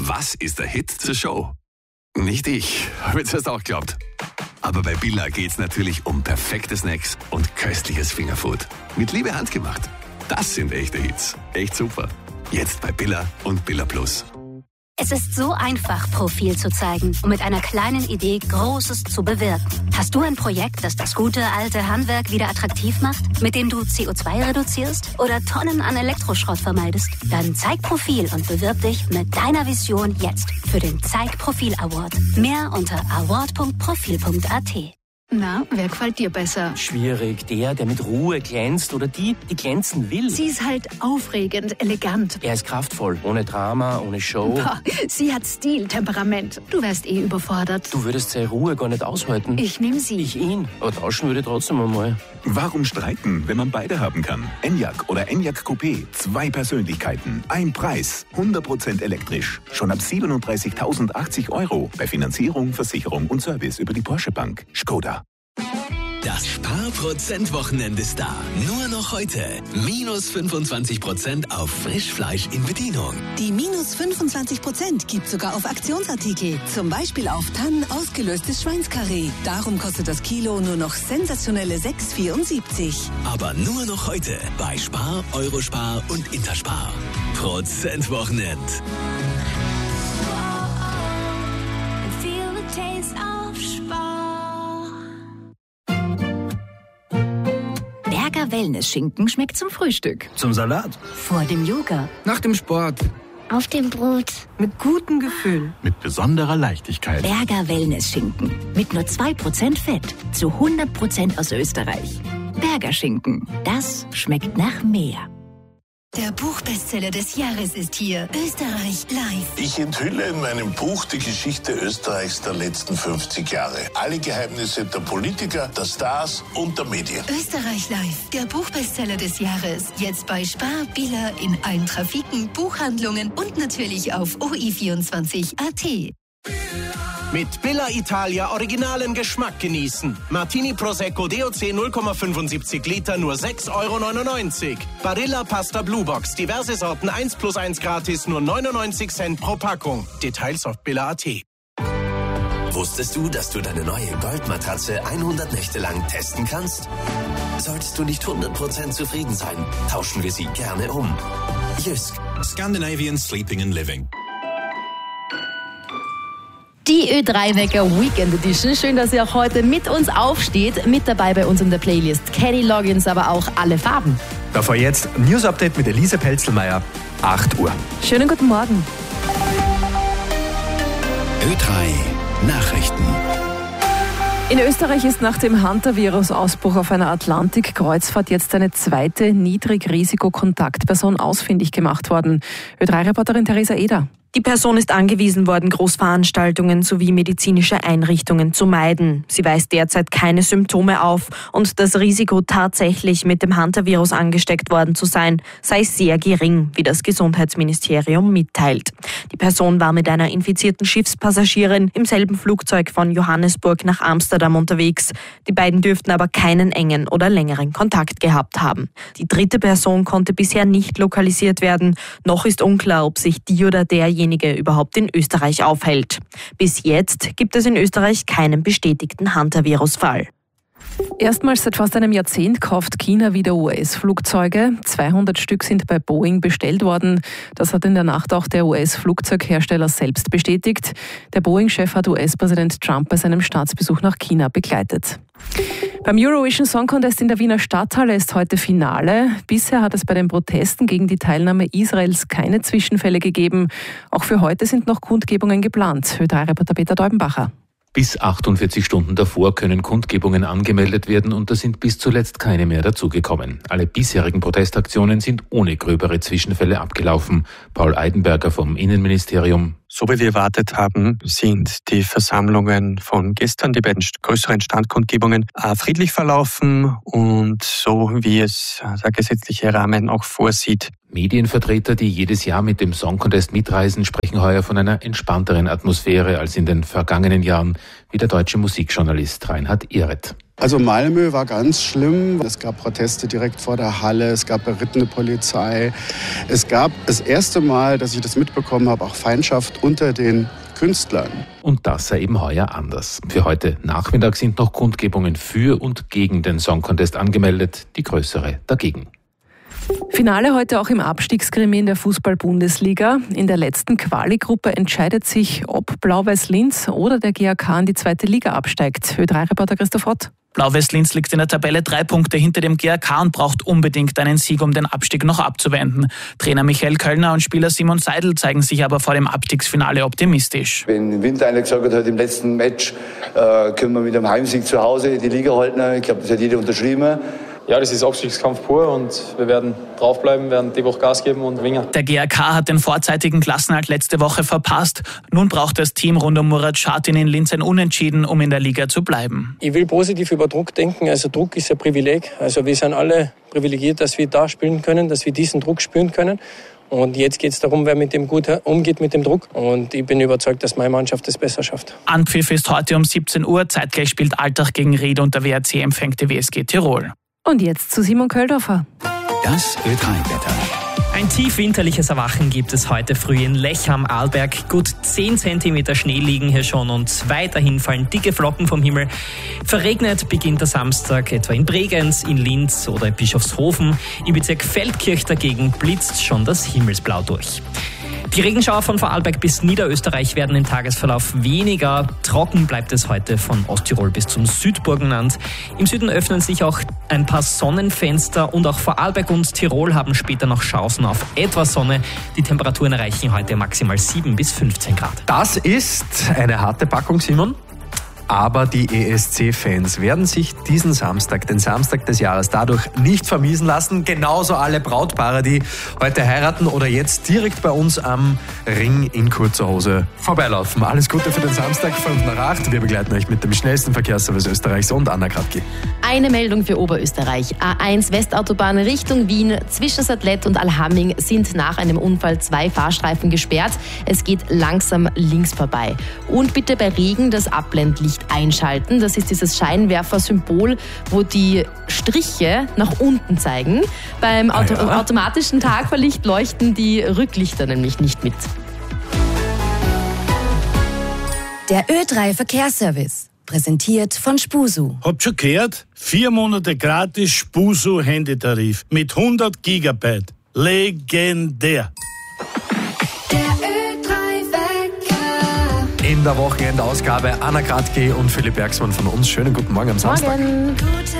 Was ist der Hit zur Show? Nicht ich, habe jetzt erst auch geglaubt. Aber bei Billa geht's natürlich um perfekte Snacks und köstliches Fingerfood. Mit Liebe handgemacht. Das sind echte Hits. Echt super. Jetzt bei Billa und Billa Plus. Es ist so einfach, Profil zu zeigen und mit einer kleinen Idee Großes zu bewirken. Hast du ein Projekt, das das gute alte Handwerk wieder attraktiv macht, mit dem du CO2 reduzierst oder Tonnen an Elektroschrott vermeidest? Dann zeig Profil und bewirb dich mit deiner Vision jetzt für den Zeig Profil Award. Mehr unter award.profil.at. Na, wer gefällt dir besser? Schwierig. Der mit Ruhe glänzt oder die glänzen will. Sie ist halt aufregend, elegant. Er ist kraftvoll, ohne Drama, ohne Show. Boah, sie hat Stil, Temperament. Du wärst überfordert. Du würdest seine Ruhe gar nicht aushalten. Ich nehme sie. Ich ihn. Aber tauschen würde trotzdem einmal. Warum streiten, wenn man beide haben kann? Enyaq oder Enyaq Coupé. 2 Persönlichkeiten, ein Preis. 100% elektrisch. Schon ab 37.080 € bei Finanzierung, Versicherung und Service über die Porsche Bank. Skoda. Das Sparprozent-Wochenende ist da. Nur noch heute. Minus 25% auf Frischfleisch in Bedienung. Die minus 25% gibt sogar auf Aktionsartikel. Zum Beispiel auf Tannen ausgelöstes Schweinskarree. Darum kostet das Kilo nur noch sensationelle 6,74. Aber nur noch heute bei Spar, Eurospar und Interspar. Prozentwochenend. Berger Wellness-Schinken schmeckt zum Frühstück. Zum Salat. Vor dem Yoga. Nach dem Sport. Auf dem Brot. Mit gutem Gefühl. Mit besonderer Leichtigkeit. Berger Wellness-Schinken. Mit nur 2% Fett. Zu 100% aus Österreich. Berger Schinken. Das schmeckt nach mehr. Der Buchbestseller des Jahres ist hier. Österreich live. Ich enthülle in meinem Buch die Geschichte Österreichs der letzten 50 Jahre. Alle Geheimnisse der Politiker, der Stars und der Medien. Österreich live. Der Buchbestseller des Jahres. Jetzt bei Spar, Billa, in allen Trafiken, Buchhandlungen und natürlich auf OI24.at. Mit Billa Italia originalen Geschmack genießen. Martini Prosecco DOC 0,75 Liter nur 6,99 €. Barilla Pasta Blue Box, diverse Sorten 1+1 gratis, nur 99 Cent pro Packung. Details auf billa.at. Wusstest du, dass du deine neue Goldmatratze 100 Nächte lang testen kannst? Solltest du nicht 100% zufrieden sein, tauschen wir sie gerne um. Jysk. Scandinavian Sleeping and Living. Die Ö3-Wecker Weekend Edition. Schön, dass ihr auch heute mit uns aufsteht. Mit dabei bei uns in der Playlist Kenny Loggins, aber auch alle Farben. Davor jetzt News Update mit Elise Pelzelmeier, 8 Uhr. Schönen guten Morgen. Ö3 Nachrichten. In Österreich ist nach dem Hantavirus-Ausbruch auf einer Atlantik-Kreuzfahrt jetzt eine zweite Niedrigrisiko-Kontaktperson ausfindig gemacht worden. Ö3-Reporterin Theresa Eder. Die Person ist angewiesen worden, Großveranstaltungen sowie medizinische Einrichtungen zu meiden. Sie weist derzeit keine Symptome auf und das Risiko, tatsächlich mit dem Hantavirus angesteckt worden zu sein, sei sehr gering, wie das Gesundheitsministerium mitteilt. Die Person war mit einer infizierten Schiffspassagierin im selben Flugzeug von Johannesburg nach Amsterdam unterwegs. Die beiden dürften aber keinen engen oder längeren Kontakt gehabt haben. Die dritte Person konnte bisher nicht lokalisiert werden. Noch ist unklar, ob sich die oder derjenige überhaupt in Österreich aufhält. Bis jetzt gibt es in Österreich keinen bestätigten Hantavirus-Fall. Erstmals seit fast einem Jahrzehnt kauft China wieder US-Flugzeuge. 200 Stück sind bei Boeing bestellt worden. Das hat in der Nacht auch der US-Flugzeughersteller selbst bestätigt. Der Boeing-Chef hat US-Präsident Trump bei seinem Staatsbesuch nach China begleitet. Beim Eurovision Song Contest in der Wiener Stadthalle ist heute Finale. Bisher hat es bei den Protesten gegen die Teilnahme Israels keine Zwischenfälle gegeben. Auch für heute sind noch Kundgebungen geplant. Ö3-Reporter Peter Deubenbacher. Bis 48 Stunden davor können Kundgebungen angemeldet werden und da sind bis zuletzt keine mehr dazugekommen. Alle bisherigen Protestaktionen sind ohne gröbere Zwischenfälle abgelaufen. Paul Eidenberger vom Innenministerium. So wie wir erwartet haben, sind die Versammlungen von gestern, die beiden größeren Standkundgebungen, friedlich verlaufen und so wie es der gesetzliche Rahmen auch vorsieht. Medienvertreter, die jedes Jahr mit dem Song Contest mitreisen, sprechen heuer von einer entspannteren Atmosphäre als in den vergangenen Jahren, wie der deutsche Musikjournalist Reinhard Ehret. Also Malmö war ganz schlimm. Es gab Proteste direkt vor der Halle, es gab berittene Polizei. Es gab das erste Mal, dass ich das mitbekommen habe, auch Feindschaft unter den Künstlern. Und das sei eben heuer anders. Für heute Nachmittag sind noch Kundgebungen für und gegen den Song Contest angemeldet, die größere dagegen. Finale heute auch im Abstiegskrimi in der Fußball-Bundesliga. In der letzten Quali-Gruppe entscheidet sich, ob Blau-Weiß Linz oder der GAK in die 2. Liga absteigt. Ö3-Reporter Christoph Ott. Blau-Weiß Linz liegt in der Tabelle 3 Punkte hinter dem GAK und braucht unbedingt einen Sieg, um den Abstieg noch abzuwenden. Trainer Michael Kölner und Spieler Simon Seidel zeigen sich aber vor dem Abstiegsfinale optimistisch. Wenn im Winter einer gesagt hat, im letzten Match können wir mit einem Heimsieg zu Hause die Liga halten, ich glaube, das hat jeder unterschrieben. Ja, das ist Abstiegskampf pur und wir werden draufbleiben, werden die Woche Gas geben und wingen. Der GAK hat den vorzeitigen Klassenerhalt letzte Woche verpasst. Nun braucht das Team rund um Murat Şahin in Linz ein Unentschieden, um in der Liga zu bleiben. Ich will positiv über Druck denken. Also Druck ist ein Privileg. Also wir sind alle privilegiert, dass wir da spielen können, dass wir diesen Druck spüren können. Und jetzt geht es darum, wer mit dem gut umgeht, mit dem Druck. Und ich bin überzeugt, dass meine Mannschaft es besser schafft. Anpfiff ist heute um 17 Uhr. Zeitgleich spielt Altach gegen Ried und der WRC empfängt die WSG Tirol. Und jetzt zu Simon Köldorfer. Das Ö3-Wetter. Ein tiefwinterliches Erwachen gibt es heute früh in Lech am Arlberg. Gut 10 cm Schnee liegen hier schon und weiterhin fallen dicke Flocken vom Himmel. Verregnet beginnt der Samstag etwa in Bregenz, in Linz oder in Bischofshofen. Im Bezirk Feldkirch dagegen blitzt schon das Himmelsblau durch. Die Regenschauer von Vorarlberg bis Niederösterreich werden im Tagesverlauf weniger. Trocken bleibt es heute von Osttirol bis zum Südburgenland. Im Süden öffnen sich auch ein paar Sonnenfenster und auch Vorarlberg und Tirol haben später noch Chancen auf etwas Sonne. Die Temperaturen erreichen heute maximal 7 bis 15 Grad. Das ist eine harte Packung, Simon. Aber die ESC-Fans werden sich diesen Samstag, den Samstag des Jahres, dadurch nicht vermiesen lassen. Genauso alle Brautpaare, die heute heiraten oder jetzt direkt bei uns am Ring in kurzer Hose vorbeilaufen. Alles Gute für den Samstag, 5 nach 8. Wir begleiten euch mit dem schnellsten Verkehrsservice Österreichs und Anna Kratki. Eine Meldung für Oberösterreich. A1 Westautobahn Richtung Wien zwischen Satlet und Alhamming sind nach einem Unfall 2 Fahrstreifen gesperrt. Es geht langsam links vorbei. Und bitte bei Regen das Abblendlicht einschalten. Das ist dieses Scheinwerfer-Symbol, wo die Striche nach unten zeigen. Beim automatischen Tagverlicht leuchten die Rücklichter nämlich nicht mit. Der Ö3 Verkehrsservice. Präsentiert von Spusu. Habt schon gehört? 4 Monate gratis Spusu Handytarif mit 100 Gigabyte. Legendär. In der Wochenendausgabe Anna Kratki und Philipp Bergsmann von uns. Schönen guten Morgen am Samstag. Morgen.